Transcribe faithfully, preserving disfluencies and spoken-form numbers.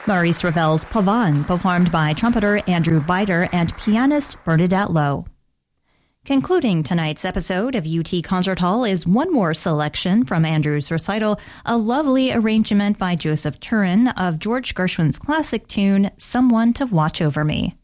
Maurice Ravel's Pavane, performed by trumpeter Andrew Bider and pianist Bernadette Lowe. Concluding tonight's episode of U T Concert Hall is one more selection from Andrew's recital, a lovely arrangement by Joseph Turin of George Gershwin's classic tune, Someone to Watch Over Me.